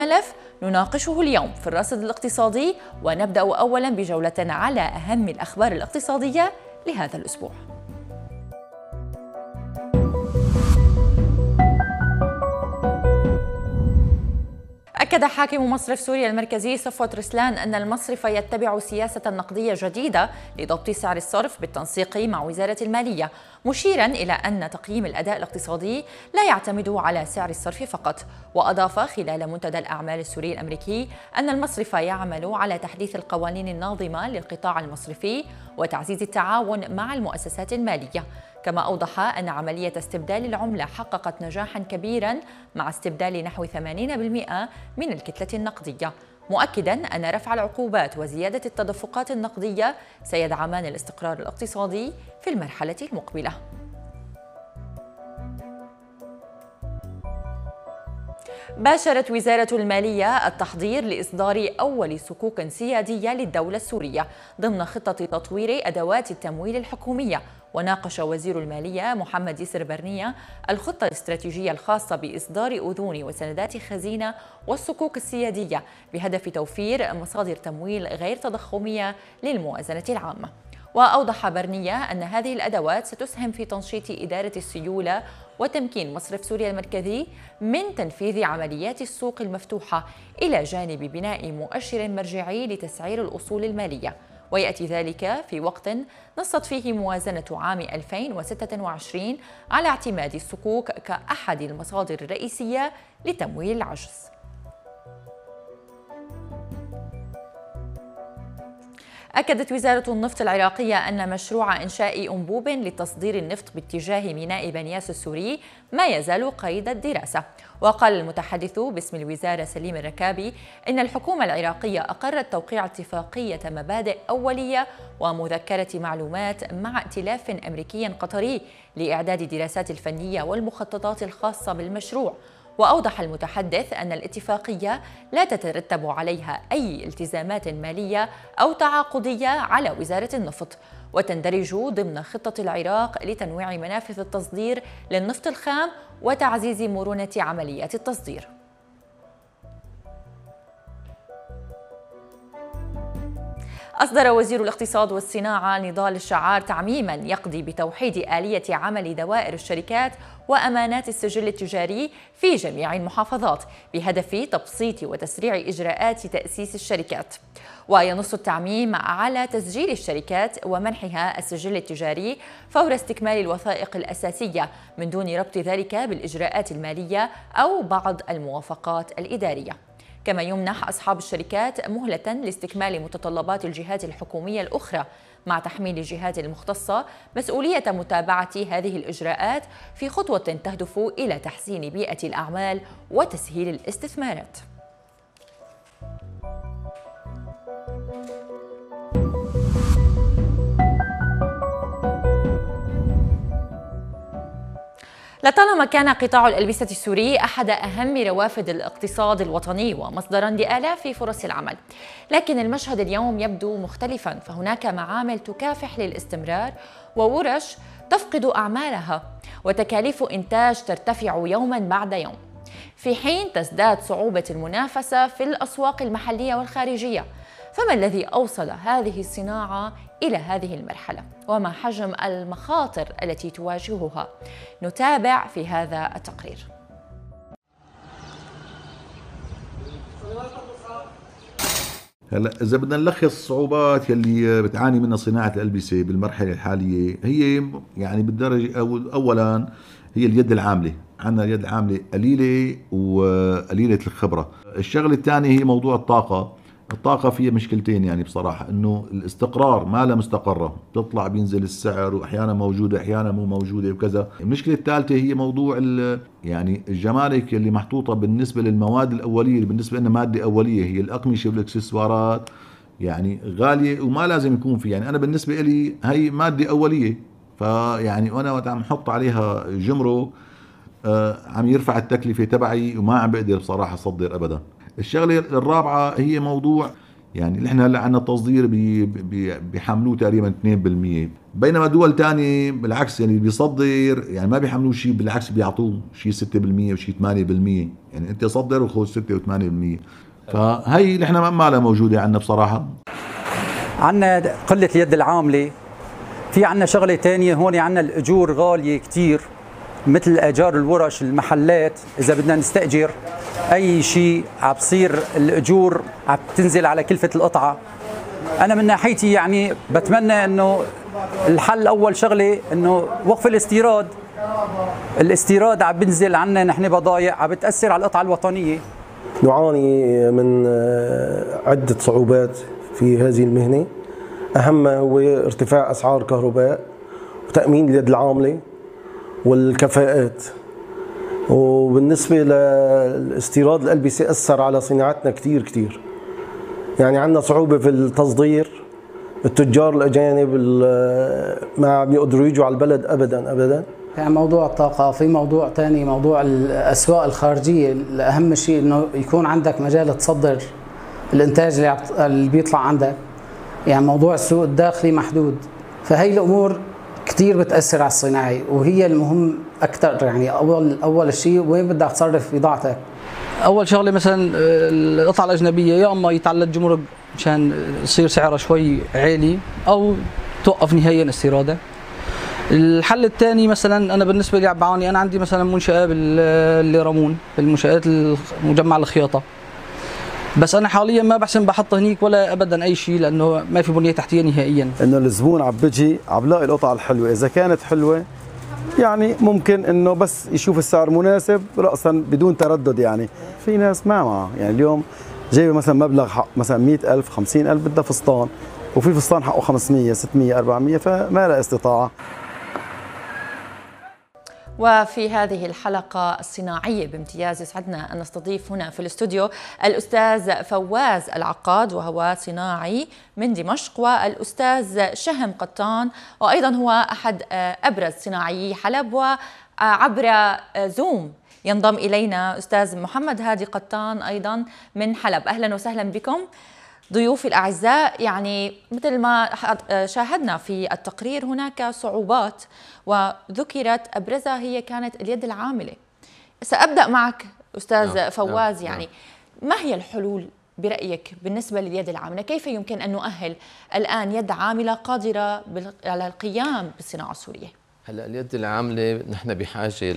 ملف نناقشه اليوم في الرصد الاقتصادي، ونبدأ أولاً بجولة على أهم الأخبار الاقتصادية لهذا الأسبوع. أكد حاكم مصرف سوريا المركزي صفوة رسلان أن المصرف يتبع سياسة نقدية جديدة لضبط سعر الصرف بالتنسيق مع وزارة المالية، مشيرا إلى أن تقييم الأداء الاقتصادي لا يعتمد على سعر الصرف فقط. وأضاف خلال منتدى الأعمال السوري الأمريكي أن المصرف يعمل على تحديث القوانين الناظمة للقطاع المصرفي وتعزيز التعاون مع المؤسسات المالية. كما أوضح أن عملية استبدال العملة حققت نجاحاً كبيراً مع استبدال نحو 80% من الكتلة النقدية، مؤكداً أن رفع العقوبات وزيادة التدفقات النقدية سيدعمان الاستقرار الاقتصادي في المرحلة المقبلة. باشرت وزارة المالية التحضير لإصدار أول صكوك سيادية للدولة السورية ضمن خطة تطوير أدوات التمويل الحكومية. وناقش وزير المالية محمد يسر برنية الخطة الاستراتيجية الخاصة بإصدار أذون وسندات خزينة والصكوك السيادية بهدف توفير مصادر تمويل غير تضخمية للموازنة العامة. وأوضح برنية أن هذه الأدوات ستسهم في تنشيط إدارة السيولة وتمكين مصرف سوريا المركزي من تنفيذ عمليات السوق المفتوحة إلى جانب بناء مؤشر مرجعي لتسعير الأصول المالية. ويأتي ذلك في وقت نصت فيه موازنة عام 2026 على اعتماد الصكوك كأحد المصادر الرئيسية لتمويل العجز. أكدت وزارة النفط العراقية أن مشروع إنشاء أنبوب لتصدير النفط باتجاه ميناء بنياس السوري ما يزال قيد الدراسة. وقال المتحدث باسم الوزارة سليم الركابي إن الحكومة العراقية أقرت توقيع اتفاقية مبادئ أولية ومذكرة معلومات مع ائتلاف أمريكي قطري لإعداد دراسات الفنية والمخططات الخاصة بالمشروع. وأوضح المتحدث أن الاتفاقية لا تترتب عليها أي التزامات مالية أو تعاقدية على وزارة النفط، وتندرج ضمن خطة العراق لتنويع منافذ التصدير للنفط الخام وتعزيز مرونة عمليات التصدير. أصدر وزير الاقتصاد والصناعة نضال الشعار تعميماً يقضي بتوحيد آلية عمل دوائر الشركات وأمانات السجل التجاري في جميع المحافظات بهدف تبسيط وتسريع إجراءات تأسيس الشركات. وينص التعميم على تسجيل الشركات ومنحها السجل التجاري فور استكمال الوثائق الأساسية من دون ربط ذلك بالإجراءات المالية أو بعض الموافقات الإدارية. كما يمنح أصحاب الشركات مهلة لاستكمال متطلبات الجهات الحكومية الأخرى مع تحميل الجهات المختصة مسؤولية متابعة هذه الإجراءات في خطوة تهدف إلى تحسين بيئة الأعمال وتسهيل الاستثمارات. لطالما كان قطاع الألبسة السوري أحد أهم روافد الاقتصاد الوطني ومصدراً لآلاف فرص العمل، لكن المشهد اليوم يبدو مختلفاً، فهناك معامل تكافح للاستمرار وورش تفقد أعمالها وتكاليف إنتاج ترتفع يوماً بعد يوم، في حين تزداد صعوبة المنافسة في الأسواق المحلية والخارجية. فما الذي أوصل هذه الصناعة إلى هذه المرحلة؟ وما حجم المخاطر التي تواجهها؟ نتابع في هذا التقرير. هلا إذا بدنا نلخص الصعوبات يلي بتعاني منها صناعة الألبسة بالمرحلة الحالية، هي يعني بالدرجة أولا هي اليد العاملة. عندنا اليد العاملة قليلة وقليلة الخبرة. الشغلة الثانية هي موضوع الطاقة فيها مشكلتين، يعني بصراحة انه الاستقرار ما لا مستقرة، تطلع بينزل السعر واحيانا موجودة احيانا مو موجودة وكذا. المشكلة الثالثة هي موضوع يعني الجمارك اللي محطوطة بالنسبة للمواد الأولية، بالنسبة لنا مادة أولية هي الأقمشة والاكسسوارات، يعني غالية وما لازم يكون في. يعني أنا بالنسبة لي هي مادة أولية، فيعني وأنا وقت عم نحط عليها جمرك عم يرفع التكلفة تبعي وما عم بقدر بصراحة أصدر أبدا. الشغلة الرابعة هي موضوع يعني اللي احنا هلا عندنا تصدير بيحملوه تقريبا 2%. بينما دول تانية بالعكس يعني بيصدر يعني ما بيحملوه شيء، بالعكس بيعطوه شيء 6% وشيء 8%، يعني انت صدر وخذ 6 و8%. فهي اللي احنا ما لها موجوده عندنا بصراحه. عندنا قله اليد العامله. في عندنا شغله ثانيه هون، عندنا الاجور غاليه كثير، مثل ايجار الورش، المحلات. اذا بدنا نستاجر اي شيء عم بصير الاجور عم تنزل على كلفه القطعه. انا من ناحيتي يعني بتمنى انه الحل اول شغله انه وقف الاستيراد. الاستيراد عم بنزل عنا نحن بضايع، عم بتاثر على القطعه الوطنيه. نعاني من عده صعوبات في هذه المهنه، اهمها هو ارتفاع اسعار الكهرباء وتامين اليد العامله والكفاءات. وبالنسبه للاستيراد الالبسه اثر على صناعتنا كثير. يعني عندنا صعوبه في التصدير، التجار الاجانب ما عم يقدروا يجوا على البلد ابدا. يعني موضوع الطاقة، في موضوع ثاني موضوع الأسواق الخارجية. الأهم شيء إنه يكون عندك مجال تصدر الإنتاج اللي بيطلع عندك. يعني موضوع السوق الداخلي محدود، فهي الأمور كثير بتأثر على الصناعي، وهي المهم أكثر. يعني أول شيء وين بدك تصرف بضاعتك. اول شغله مثلا القطعه الاجنبيه يا اما يتعلى الجمرك مشان يصير سعرها شوي عالي، او توقف نهائيا استيرادها. الحل الثاني مثلا انا بالنسبه لي بعاني، انا عندي مثلا منشاه بالرامون، بالمنشات مجمع الخياطه، بس انا حاليا ما بحسن بحط هنيك ولا ابدا اي شيء، لانه ما في بنيه تحتيه نهائيا. انه الزبون عم بيجي عم بلاقي القطعه الحلوه، اذا كانت حلوه يعني ممكن انه بس يشوف السعر مناسب رأسا بدون تردد. يعني في ناس ما معها، يعني اليوم جايبه مثلا مبلغ حق مثلا 100,000 50,000 بدها فستان، وفي فستان حقه 500 600 400، فما لها استطاعه. وفي هذه الحلقة الصناعية بامتياز يسعدنا أن نستضيف هنا في الاستوديو الأستاذ فواز العقاد، وهو صناعي من دمشق، والأستاذ شهم قطان، وأيضا هو أحد أبرز صناعيي حلب. وعبر زوم ينضم إلينا أستاذ محمد هادي قطان أيضا من حلب. أهلا وسهلا بكم ضيوفي الأعزاء. يعني مثل ما شاهدنا في التقرير هناك صعوبات وذكرت أبرزها هي كانت اليد العاملة. سأبدأ معك أستاذ فواز، يعني ما هي الحلول برأيك بالنسبة لليد العاملة؟ كيف يمكن أن نؤهل الآن يد عاملة قادرة على القيام بالصناعة السورية؟ هلا اليد العاملة نحن بحاجة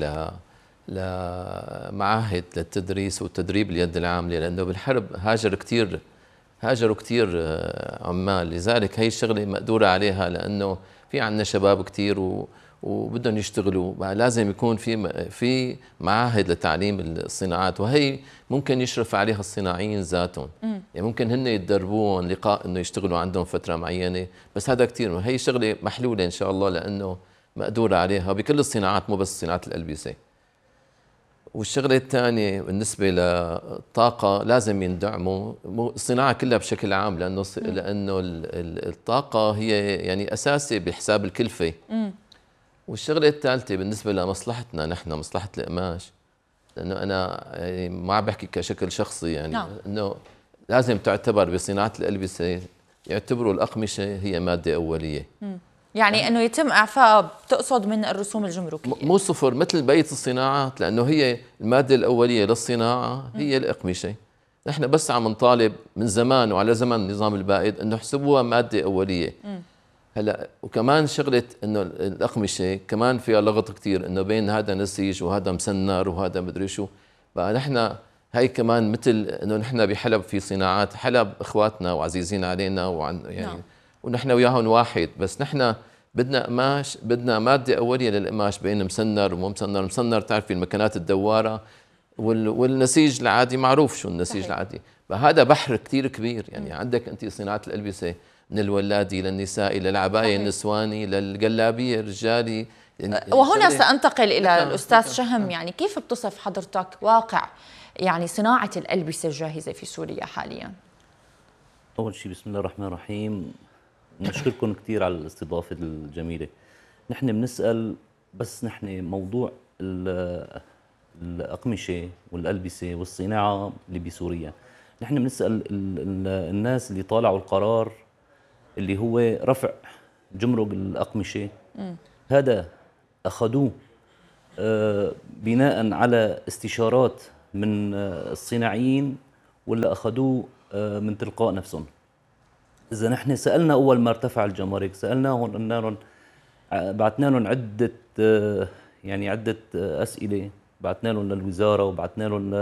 لمعاهد للتدريس وتدريب اليد العاملة، لأنه بالحرب هاجروا كثير عمال، لذلك هي الشغله مقدوره عليها، لانه في عندنا شباب كثير وبدهم يشتغلوا. لازم يكون في معاهد لتعليم الصناعات، وهي ممكن يشرف عليها الصناعيين ذاتهم. يعني ممكن هن يتدربون لقاء انه يشتغلوا عندهم فتره معينه، بس هذا كثير. هي شغله محلوله ان شاء الله، لانه مقدوره عليها بكل الصناعات، مو بس صناعه الالبسه. والشغله الثانيه بالنسبه للطاقه لازم يندعموا الصناعه كلها بشكل عام، لانه الطاقه هي يعني اساسي بحساب الكلفه. والشغله الثالثه بالنسبه لمصلحتنا نحن، مصلحه القماش، لانه انا يعني ما عم بحكي كشكل شخصي، يعني انه لازم تعتبر بصناعه الالبسه يعتبروا الاقمشه هي ماده اوليه. يعني انه يتم اعفاء، بتقصد من الرسوم الجمركيه؟ مو صفر مثل بقيه الصناعات، لانه هي الماده الاوليه للصناعه هي الاقمشه. نحن بس عم نطالب من زمان وعلى زمن النظام البائد انه يحسبوها ماده اوليه. هلا وكمان شغله انه الاقمشه كمان فيها لغط كثير، انه بين هذا نسيج وهذا مسنر وهذا مدري شو. فنحن هي كمان مثل انه نحن بحلب في صناعات، حلب اخواتنا وعزيزين علينا يعني ونحن وياهم واحد، بس نحن بدنا قماش، بدنا ماده اوليه للقماش، بين مسنر ومو مسنر. مسنر تعرفي المكنات الدواره، والنسيج العادي معروف شو النسيج العادي. فهذا بحر كثير كبير. يعني عندك انت صناعه الالبسه من الولادي للنسائي للعبايه النسواني للجلابيه الرجالي. وهنا سأنتقل إلى الأستاذ شهم. يعني كيف بتصف حضرتك واقع يعني صناعة الألبسة الجاهزة في سوريا حاليا؟ أول شيء بسم الله الرحمن الرحيم، نشكركم كثير على الاستضافة الجميلة. نحن بنسأل بس نحن موضوع الأقمشة والألبسة والصناعة اللي بسوريا، نحن بنسأل الناس اللي طالعوا القرار اللي هو رفع جمرك الأقمشة هذا أخذوه بناء على استشارات من الصناعيين ولا أخذوه من تلقاء نفسهم؟ إذا نحن سألنا أول ما ارتفع الجمارك سألناهم قلنا لهم بعثنا لهم عدة عدة أسئلة، بعثنا لهم للوزارة وبعثنا لهم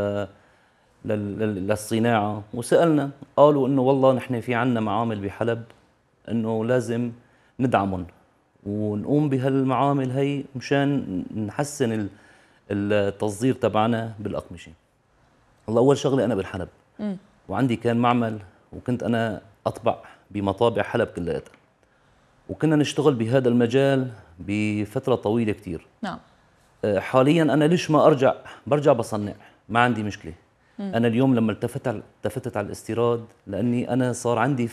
للصناعة وسألنا، قالوا إنه والله نحن في عنا معامل بحلب إنه لازم ندعمهم ونقوم بهالمعامل هي مشان نحسن التصدير تبعنا بالأقمشة. والله أول شغلة أنا بالحلب وعندي كان معمل وكنت أنا أطبع بمطابع حلب كلياتها وكنا نشتغل بهذا المجال بفترة طويلة كتير. نعم. حاليا أنا ليش ما برجع بصنع، ما عندي مشكلة. أنا اليوم لما التفتت على الاستيراد لأني أنا صار عندي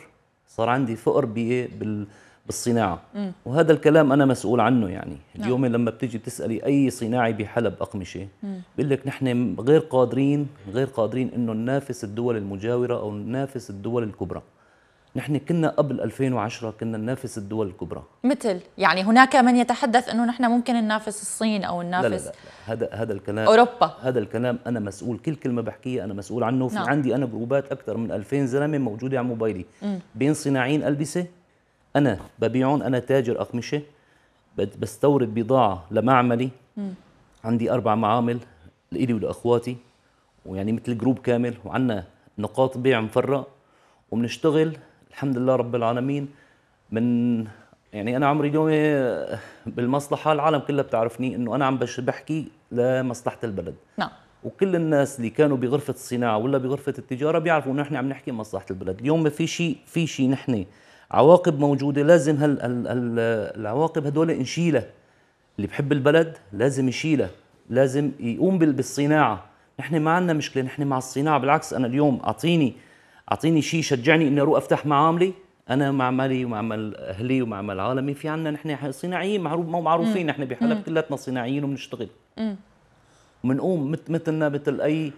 فقر بالصناعة وهذا الكلام أنا مسؤول عنه. يعني اليوم لما بتيجي بتسألي أي صناعي بحلب أقمشة بيقول لك نحن غير قادرين إنه ننافس الدول المجاورة أو ننافس الدول الكبرى. نحن كنا قبل 2010 كنا ننافس الدول الكبرى، مثل يعني هناك من يتحدث انه نحن ممكن ننافس الصين او ننافس هذا الكلام اوروبا. هذا الكلام انا مسؤول، كل كلمه بحكيها انا مسؤول عنه. في عندي انا جروبات اكثر من 2000 زلمه موجوده على موبايلي بين صناعيين البسه انا ببيعهم، انا تاجر اقمشه بستورد بضاعه لمعملي. عندي 4 معامل لإلي ولاخواتي ويعني مثل جروب كامل وعندنا نقاط بيع مفرق وبنشتغل الحمد لله رب العالمين. من يعني انا عمري اليوم بالمصلحه العالم كلها بتعرفني انه انا عم بحكي لمصلحه البلد. نعم. وكل الناس اللي كانوا بغرفه الصناعه ولا بغرفه التجاره بيعرفوا انه نحن عم نحكي مصلحه البلد. اليوم ما في شيء نحن عواقب موجوده لازم العواقب هدول نشيلها. اللي بحب البلد لازم يشيلها، لازم يقوم بالصناعه. نحن ما عندنا مشكله، نحن مع الصناعه. بالعكس انا اليوم اعطيني شيء شجعني اني اروح افتح معاملي، انا معملي ومعمل اهلي ومعمل عالمي. في عندنا نحن صناعيين معروفين، نحن بحلب كلاتنا صناعيين وبنشتغل وبنقوم مثل اي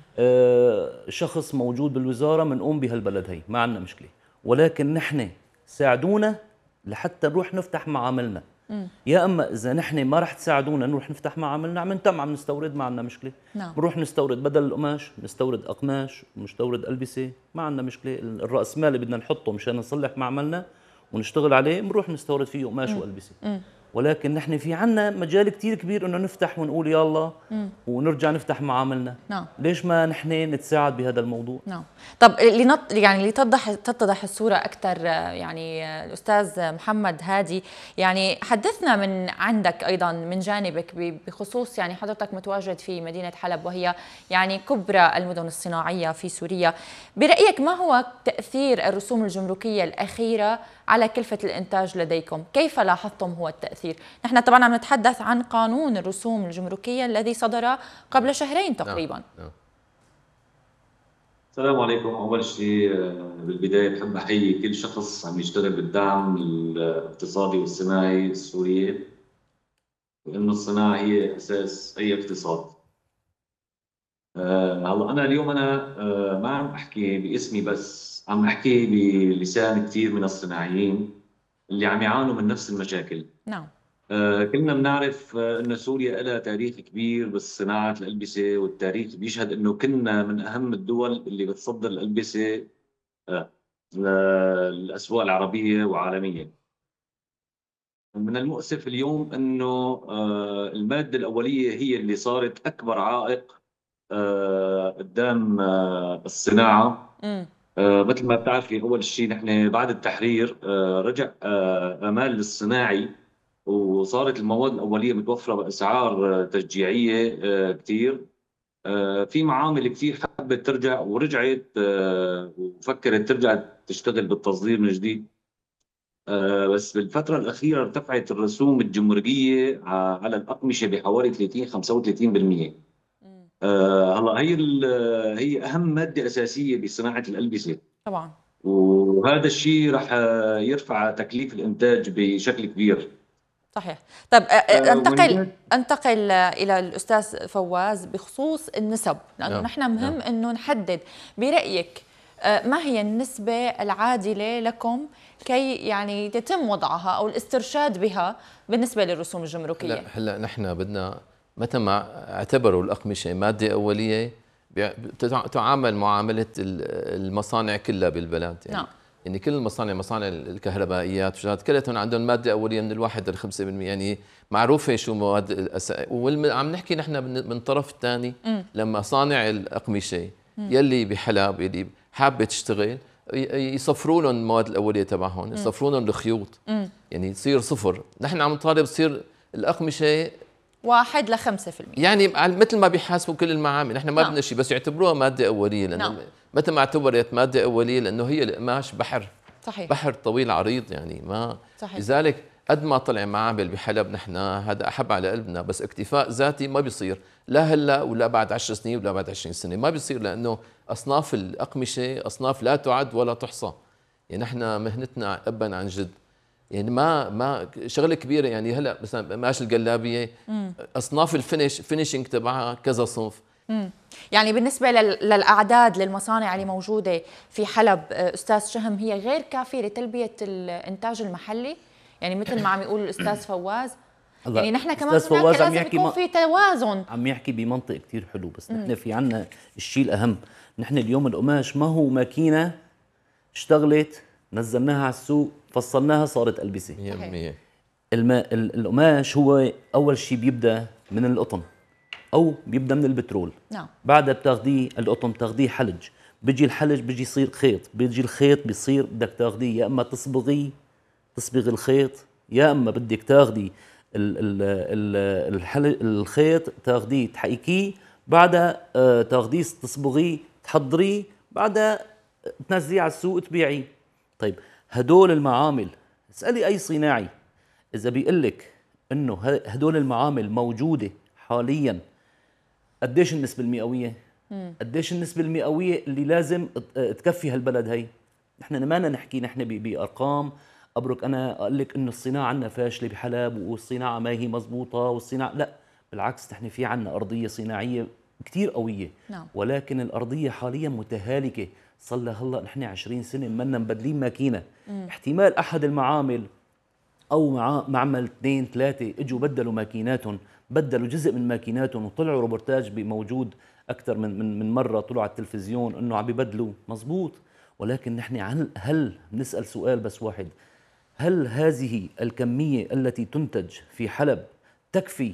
شخص موجود بالوزاره بنقوم بهالبلد هي، ما عندنا مشكله. ولكن نحن ساعدونا لحتى نروح نفتح معاملنا. يا اما اذا نحن ما رح تساعدونا نروح نفتح معاملنا عم نستورد، ما عندنا مشكله. بنروح نستورد بدل القماش نستورد اقماش ونستورد البسه، ما عندنا مشكله. الراس مال اللي بدنا نحطه مشان نصلح معملنا ونشتغل عليه بنروح نستورد فيه قماش والبسه. ولكن نحن في عنا مجال كتير كبير انه نفتح ونقول يلا ونرجع نفتح معاملنا. نعم. ليش ما نحن نتساعد بهذا الموضوع؟ نعم. طب يعني لتتضح الصورة أكثر، يعني الأستاذ محمد هادي، يعني حدثنا من عندك أيضا من جانبك بخصوص يعني حضرتك متواجد في مدينة حلب وهي يعني كبرى المدن الصناعية في سوريا. برأيك ما هو تأثير الرسوم الجمركية الأخيرة على كلفة الإنتاج لديكم؟ كيف لاحظتم هو التأثير؟ نحن طبعا عم نتحدث عن قانون الرسوم الجمركية الذي صدر قبل شهرين تقريبا. السلام عليكم. أول شيء بالبداية بحب أحيي كل شخص عم يشتغل بالدعم الاقتصادي والصناعي السورية، لأنه الصناعة هي أساس أي اقتصاد. هلا أنا اليوم ما عم أحكي باسمي بس، عم أحكي بلسان كثير من الصناعيين اللي عم يعانوا من نفس المشاكل. نعم. كلنا بنعرف أن سوريا لها تاريخ كبير بالصناعة الألبسة، والتاريخ بيشهد أنه كنا من أهم الدول اللي بتصدر الألبسة للأسواق العربية وعالمية. من المؤسف اليوم أنه المادة الأولية هي اللي صارت أكبر عائق قدام الصناعة. مثل ما بتعرفي أول شيء نحن بعد التحرير رجع آمال الصناعي، وصارت المواد الأولية متوفرة بأسعار تشجيعية كتير. في معامل كتير حبت ترجع ورجعت وفكرت ترجع تشتغل بالتصدير من جديد. بس بالفترة الأخيرة ارتفعت الرسوم الجمركية على الأقمشة بحوالي 30-35%. هلا هي أهم مادة أساسية بصناعة الألبسة طبعا، وهذا الشيء رح يرفع تكليف الإنتاج بشكل كبير. صحيح. طب انتقل الى الاستاذ فواز بخصوص النسب، لانه نحن مهم انه نحدد. برايك ما هي النسبة العادلة لكم كي يعني يتم وضعها أو الاسترشاد بها بالنسبة للرسوم الجمركية؟ هلا نحن بدنا متى ما اعتبروا الأقمشة مادة أولية تعامل معاملة المصانع كلها بالبلد يعني. نعم. يعني كل المصانع، مصانع الكهربائيات وشغلات كلها عندهم مادة أولية من 1 ل 5%، يعني معروفة شو مواد عم نحكي نحن من طرف الثاني لما صانع الأقمشة يلي بحلب يلي حابة تشتغل يصفروا لهم المواد الأولية تبعهم، يصفروا لهم الخيوط يعني تصير صفر. نحن عم نطالب تصير الأقمشة 1 ل 5%، يعني مثل ما بيحاسبوا كل المعامل. نحن ما بدنا شيء بس يعتبروها مادة أولية، لأنه متى ما اعتبرت مادة أولية لأنه هي القماش بحر. صحيح. بحر طويل عريض يعني ما صحيح. لذلك قد ما طلع معامل بحلب نحن هذا أحب على قلبنا، بس اكتفاء ذاتي ما بيصير لا هلا ولا بعد 10 سنين ولا بعد 20 سنة، ما بيصير، لأنه أصناف الأقمشة أصناف لا تعد ولا تحصى. يعني نحن مهنتنا أبا عن جد، يعني ما شغله كبيره. يعني هلا مثلا قماش الجلابيه اصناف الفينيشنج تبعها كذا صنف. يعني بالنسبه للاعداد للمصانع اللي موجوده في حلب استاذ شهم، هي غير كافيه لتلبيه الانتاج المحلي، يعني مثل ما عم يقول الاستاذ فواز. يعني نحن كمان هناك لازم يكون في توازن. عم يحكي بمنطق كثير حلو، بس نحن في عنا الشيء الاهم. نحن اليوم القماش ما هو ماكينه اشتغلت نزلناها على السوق فصلناها صارت ألبسة. 100%. القماش هو أول شيء بيبدأ من القطن أو بيبدأ من البترول. نعم. بعدها بتاخديه القطن بتاخديه حلج، بيجي الحلج بيجي يصير خيط، بيجي الخيط بيصير بدك تاخديه يا إما تصبغي تصبغ الخيط، يا إما بدك تاخدي الخيط تاخديه تحيكيه، بعدها تاخديه تصبغيه تحضريه، بعدها تنزليه على السوق تبيعيه. طيب هدول المعامل، اسألي أي صناعي إذا بيقول لك إنه هدول المعامل موجودة حالياً، قديش النسبة المئوية؟ قديش النسبة المئوية اللي لازم تكفي هالبلد هي؟ نحن ما نحكي نحن بأرقام أبرك أنا أقول لك إنه الصناعة عندنا فاشلة بحلب والصناعة ما هي مزبوطة والصناعة لا، بالعكس نحن في عندنا أرضية صناعية كتير قوية. نعم. ولكن الأرضية حالياً متهالكة. صار لها هلا نحن 20 سنه منا مبدلين ماكينه. احتمال احد المعامل او معمل 2 3 اجوا بدلوا ماكيناتهم، بدلوا جزء من ماكيناتهم وطلعوا روبورتاج موجود اكثر من مره، طلعوا على التلفزيون انه عم بيبدلوا، مزبوط. ولكن نحن هل نسال سؤال بس واحد، هل هذه الكميه التي تنتج في حلب تكفي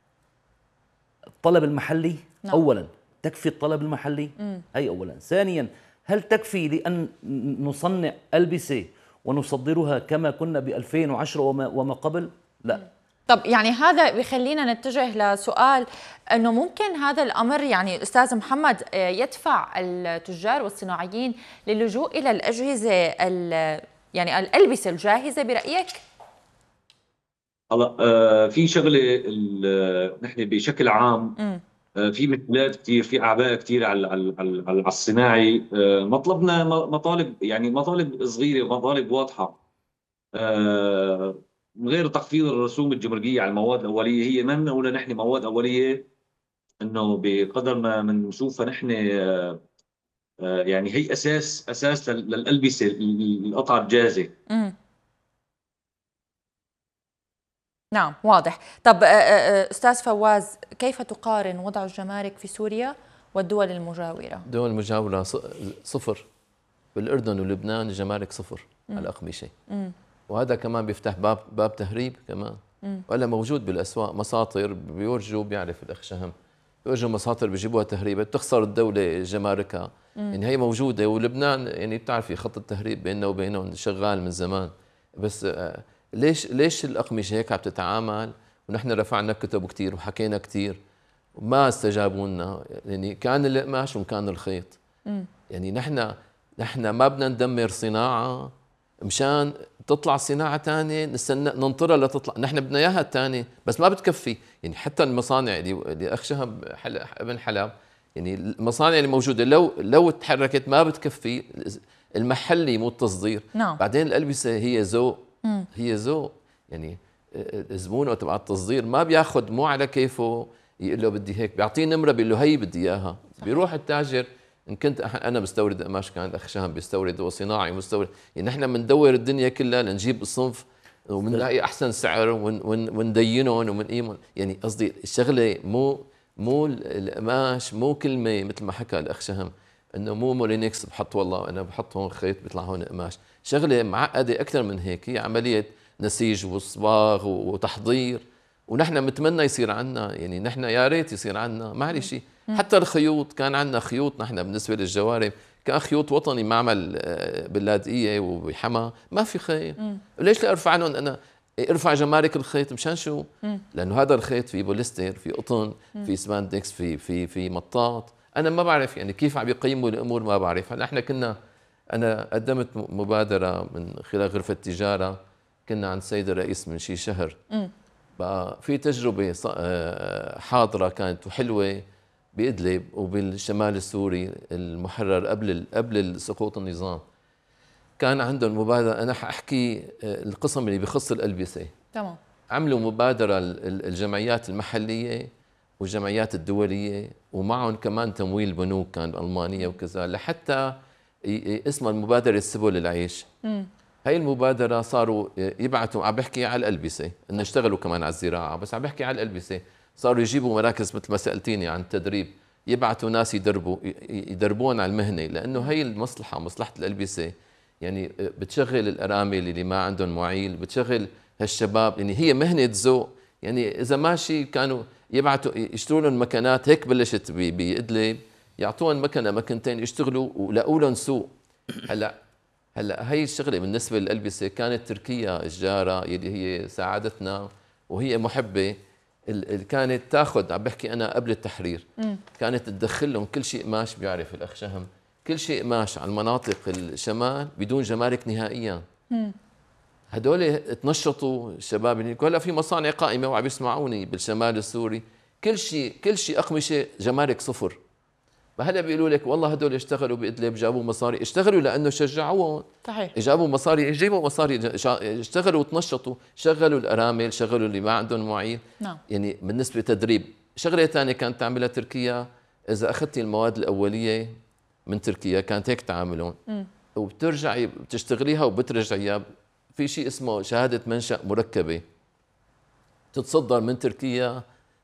الطلب المحلي؟ نعم. اولا تكفي الطلب المحلي؟ هي اولا. ثانيا هل تكفي لأن نصنع ألبسة ونصدرها كما كنا ب2010 وما قبل؟ لا. طب يعني هذا بخلينا نتجه لسؤال أنه ممكن هذا الأمر يعني الأستاذ محمد يدفع التجار والصناعيين للجوء إلى الأجهزة يعني الألبسة الجاهزة برأيك؟ هلا في شغلة نحن بشكل عام في مشكلات كثير، في اعباء كثير على الصناعي. مطلبنا مطالب، يعني مطالب صغيره ومطالب واضحه. غير تخفيض الرسوم الجمركيه على المواد الاوليه، هي ما بنقولها نحن مواد اوليه انه بقدر ما بنشوفها نحن يعني هي اساس للالبسه القطعه الجاهزه. نعم واضح. طب أستاذ فواز، كيف تقارن وضع الجمارك في سوريا والدول المجاورة؟ الدول المجاورة صفر. بالأردن ولبنان الجمارك صفر على الأقمشة. وهذا كمان بيفتح باب تهريب كمان. ولا موجود بالأسواق مساطر بيورجوا، بيعرف الأخ شهم، بيورجوا مساطر بيجيبوها تهريبة، بتخسر الدولة جماركها. يعني هي موجودة، ولبنان يعني بتعرفي خط التهريب بيننا وبينهم شغال من زمان. بس ليش الأقمشة هيك عم تتعامل؟ ونحن رفعنا كتب كثير وحكينا كثير وما استجابوا لنا. يعني كان القماش وكان الخيط. يعني نحن ما بدنا ندمر صناعة مشان تطلع صناعة ثانية نستنى ننطرها لتطلع. نحن بدنا اياها الثانية بس ما بتكفي. يعني حتى المصانع اللي اخ شهم ابن حلب، يعني المصانع اللي موجودة لو تحركت ما بتكفي المحلي مو التصدير. نعم. بعدين الألبسة هي ذوق. هي ذوق. يعني الزبون تبع التصدير ما بياخذ مو على كيفه يقول له بدي هيك، بيعطيه نمرة بيقول له هي بدي اياها. بيروح التاجر ان كنت انا بستورد قماش، كان الاخ شهم بيستورد، وصناعي مستورد، يعني نحن بندور الدنيا كلها لنجيب الصنف وبنلاقي احسن سعر وندينهم ومنقيمهم. يعني قصدي الشغله مو القماش مو كلمه مثل ما حكى الاخ شهم انه مو مولينكس بحط والله انا بحط هون خيط بيطلع هون قماش، شغله معقده اكثر من هيك، هي عمليه نسيج وصباغ وتحضير، ونحن بنتمنى يصير عنا، يعني نحن يا ريت يصير عنا معلش. حتى الخيوط كان عنا خيوط نحن بالنسبه للجوارب كان خيوط وطني معمل باللاذقيه وبحما ما في خيط. ليش لا ارفع لهم انا ارفع جمارك الخيط مشان شو؟ لانه هذا الخيط في بوليستر، في قطن، في سباندكس، في مطاط. انا ما بعرف يعني كيف عم يقيموا الامور، ما بعرف. هلا احنا انا قدمت مبادره من خلال غرفه التجاره، كنا عند السيد الرئيس من شي شهر. بقى في تجربه حاضره كانت وحلوه بإدلب وبالشمال السوري المحرر قبل سقوط النظام. كان عندهم مبادرة، أنا حأحكي القسم اللي بخص الألبسة. تمام. عملوا مبادرة الجمعيات المحلية والجمعيات الدولية، ومعهم كمان تمويل بنوك كان ألمانية وكذا، لحتى اسمها المبادرة سبل العيش. هاي المبادرة صاروا يبعثوا، عم بحكي على الألبسة، إنه اشتغلوا كمان على الزراعة، بس عم بحكي على الألبسة. صاروا يجيبوا مراكز مثل ما سألتيني عن التدريب، يبعثوا ناس يدربون على المهنة، لأنه هي المصلحة، مصلحة الألبسة يعني بتشغل الأرامل اللي ما عندهم معيل، بتشغل هالشباب، يعني هي مهنة ذوق. يعني إذا ماشي كانوا يبعثوا يشتروا لهم مكانات، هيك بلشت بإدلب، يعطوهم مكنتين يشتغلوا ولقوا لهم سوق. هلا هي الشغلة بالنسبة للألبسة كانت تركيا الجارة اللي هي ساعدتنا وهي محبة، كانت تاخذ، عم بحكي انا قبل التحرير، كانت تدخل لهم كل شيء قماش، بيعرف الاخ شهم كل شيء قماش على المناطق الشمال بدون جمارك نهائيا. هدول تنشطوا الشباب اللي هلا في مصانع قائمه وعم يسمعوني بالشمال السوري، كل شيء اقمشه جمارك صفر. فهلا بيقولوا لك والله هدول اشتغلوا بإدلب جابوا مصاري، اشتغلوا لانه شجعوهم. صحيح. جابوا مصاري، يجيبوا مصاري، اشتغلوا وتنشطوا، شغلوا الارامل، شغلوا اللي ما عندهم معيل. نعم. يعني بالنسبه لتدريب. شغله ثانيه كانت تعملها تركيا، اذا اخذتي المواد الاوليه من تركيا كانت هيك تعاملون، وبترجعي بتشتغليها وبترجعيها. في شيء اسمه شهاده منشأ مركبه تتصدر من تركيا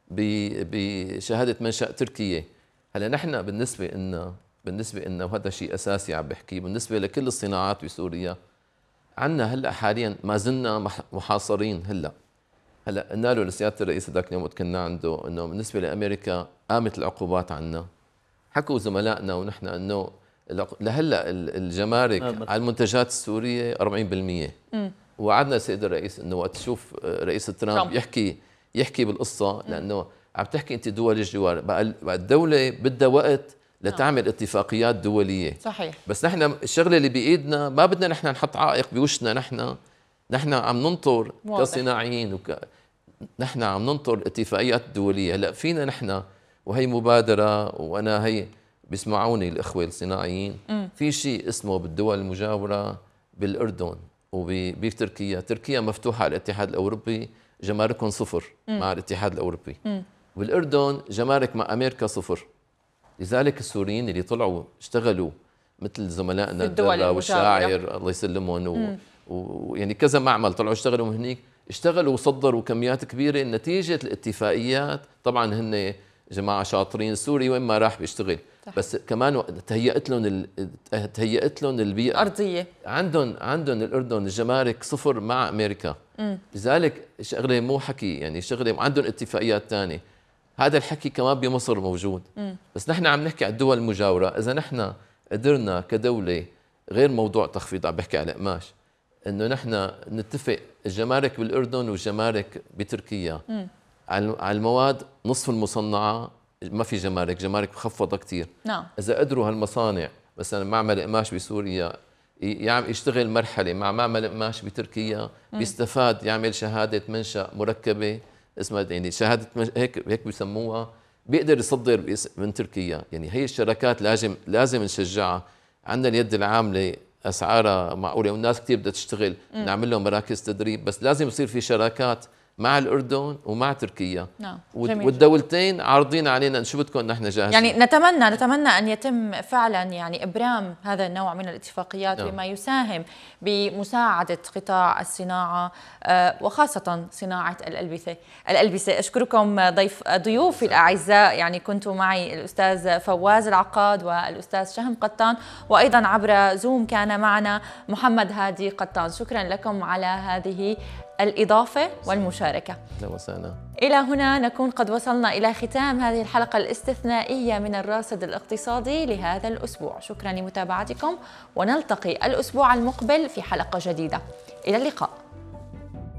بشهاده منشأ تركيه. هلا نحن بالنسبه لنا وهذا شيء اساسي عم بحكي بالنسبه لكل الصناعات بسوريا، عندنا هلا حاليا ما زلنا محاصرين. هلا قلنا له لسياده الرئيس ذاك اليوم كنا عنده انه بالنسبه لامريكا قامت العقوبات عنا. حكوا زملائنا ونحن انه لهلا الجمارك على المنتجات السوريه 40%. وعدنا السيد الرئيس انه وقت تشوف رئيس ترامب يحكي بالقصه، لانه عم تحكي انت دول الجوار، بقى الدوله بدها وقت لتعمل اتفاقيات دوليه. صحيح. بس نحن الشغله اللي بايدنا ما بدنا نحن نحط عائق بوشنا، نحن عم ننطر كصناعيين نحن عم ننطر الاتفاقيات الدوليه. هلا فينا نحن، وهي مبادره، وانا هي بيسمعوني الاخوه الصناعيين، في شيء اسمه بالدول المجاوره بالاردن وبتركيا، تركيا مفتوحه على الاتحاد الاوروبي، جماركهم صفر مع الاتحاد الاوروبي. بالاردن جمارك مع امريكا صفر. لذلك السوريين اللي طلعوا اشتغلوا مثل زملائنا الدرة والشاعر الله يسلمهم، ويعني كذا معمل طلعوا اشتغلوا من هنيك، اشتغلوا وصدروا كميات كبيره نتيجه الاتفاقيات. طبعا هن جماعه شاطرين، السوري وين ما راح بيشتغل. صح. بس كمان تهيئت لهم البيئه الارضيه. عندهم الاردن الجمارك صفر مع امريكا. لذلك شغله مو حكي، يعني شغله عندهم اتفاقيات ثانيه. هذا الحكي كمان بمصر موجود. بس نحن عم نحكي على الدول المجاوره. اذا نحن قدرنا كدوله، غير موضوع تخفيض عم بحكي على قماش، انه نحن نتفق الجمارك بالاردن والجمارك بتركيا على المواد نصف المصنعه ما في جمارك مخفضه كثير. نعم. اذا قدروا هالمصانع مثلا معمل قماش بسوريا يشتغل مرحله مع معمل قماش بتركيا، بيستفاد، يعمل شهاده منشأ مركبه اسمها، يعني شهاده هيك بيسموها، بيقدر يصدر من تركيا. يعني هي الشركات لازم نشجعها. عندنا اليد العامله اسعارها معقوله والناس كثير بدها تشتغل، نعمل لهم مراكز تدريب، بس لازم يصير في شراكات مع الأردن ومع تركيا. نعم. والدولتين عارضين علينا شو بدكم نحن جاهزين. يعني نتمنى أن يتم فعلا يعني إبرام هذا النوع من الاتفاقيات بما يساهم بمساعدة قطاع الصناعة وخاصة صناعة الألبسة. أشكركم ضيوفي الأعزاء، يعني كنتوا معي الأستاذ فواز العقاد والأستاذ شهم قطان، وأيضا عبر زوم كان معنا محمد هادي قطان. شكرا لكم على هذه الإضافة والمشاركة. إلى هنا نكون قد وصلنا إلى ختام هذه الحلقة الاستثنائية من الراصد الاقتصادي لهذا الأسبوع. شكرا لمتابعتكم، ونلتقي الأسبوع المقبل في حلقة جديدة. إلى اللقاء.